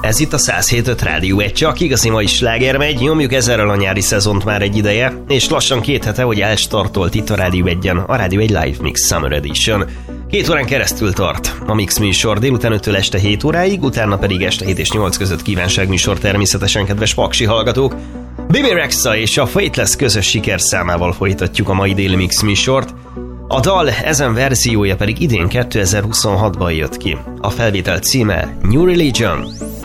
Ez itt a 107.5 Rádió, egy csak igazi mai sláger megy, nyomjuk ezerrel a nyári szezont már egy ideje, és lassan 2 hete, hogy elstartolt itt a Rádió 1-en a Rádió 1 Live Mix Summer Edition. 2 órán keresztül tart a Mix műsor, délután 5-től este 7 óráig, utána pedig este 7 és 8 között kívánságműsor természetesen, kedves paksi hallgatók. Bibi Rexha és a Fateless közös sikerszámával folytatjuk a mai déli Mix műsort. A dal ezen verziója pedig idén 2026-ban jött ki. A felvétel címe New Religion.